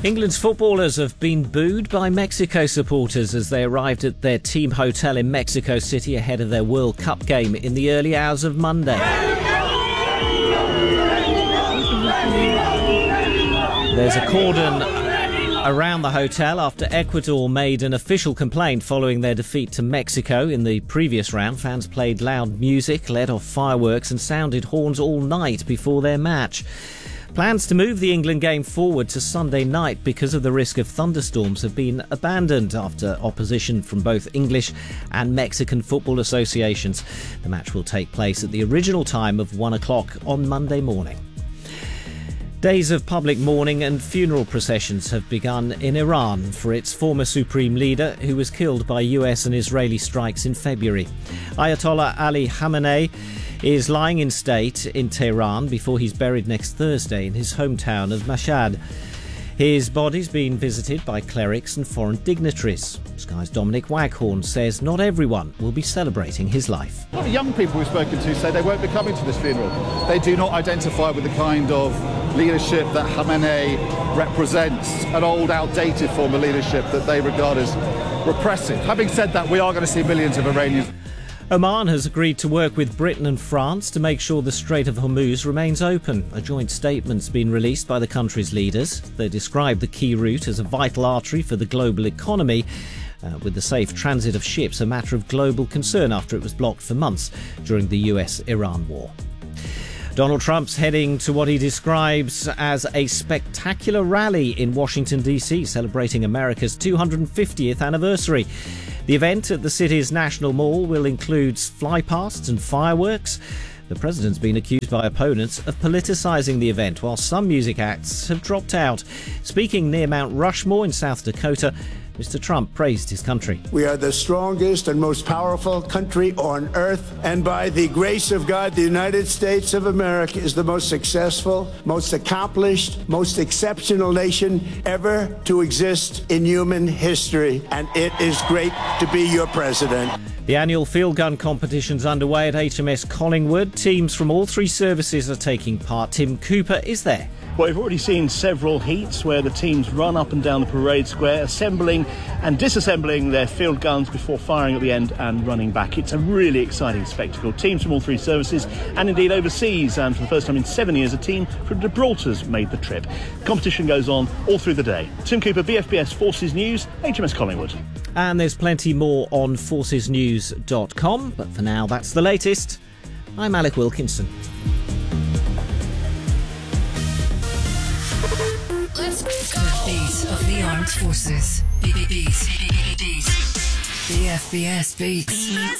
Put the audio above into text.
England's footballers have been booed by Mexico supporters as they arrived at their team hotel in Mexico City ahead of their World Cup game in the early hours of Monday. There's a cordon around the hotel after Ecuador made an official complaint following their defeat to Mexico in the previous round. Fans played loud music, let off fireworks and sounded horns all night before their match. Plans to move the England game forward to Sunday night because of the risk of thunderstorms have been abandoned after opposition from both English and Mexican football associations. The match will take place at the original time of 1 o'clock on Monday morning. Days of public mourning and funeral processions have begun in Iran for its former supreme leader who was killed by US and Israeli strikes in February. Ayatollah Ali Khamenei is lying in state in Tehran before he's buried next Thursday in his hometown of Mashhad. His body's been visited by clerics and foreign dignitaries. Sky's Dominic Waghorn says not everyone will be celebrating his life. A lot of young people we've spoken to say they won't be coming to this funeral. They do not identify with the kind of leadership that Khamenei represents, an old, outdated form of leadership that they regard as repressive. Having said that, we are going to see millions of Iranians. Oman has agreed to work with Britain and France to make sure the Strait of Hormuz remains open. A joint statement's been released by the country's leaders. They describe the key route as a vital artery for the global economy, with the safe transit of ships a matter of global concern after it was blocked for months during the US-Iran war. Donald Trump's heading to what he describes as a spectacular rally in Washington, D.C., celebrating America's 250th anniversary. The event at the city's National Mall will include flypasts and fireworks. The president's been accused by opponents of politicising the event, while some music acts have dropped out. Speaking near Mount Rushmore in South Dakota, Mr. Trump praised his country. We are the strongest and most powerful country on earth, and by the grace of God, the United States of America is the most successful, most accomplished, most exceptional nation ever to exist in human history, and it is great to be your president. The annual field gun competition's underway at HMS Collingwood. Teams from all three services are taking part. Tim Cooper is there. Well, we've already seen several heats where the teams run up and down the parade square, assembling and disassembling their field guns before firing at the end and running back. It's a really exciting spectacle. Teams from all three services and indeed overseas, and for the first time in 7 years, a team from Gibraltar's made the trip. Competition goes on all through the day. Tim Cooper, BFBS Forces News, HMS Collingwood. And there's plenty more on forcesnews.com, but for now, that's the latest. I'm Alec Wilkinson. Let's go. The beat of the armed forces. Beat. The FBS beats.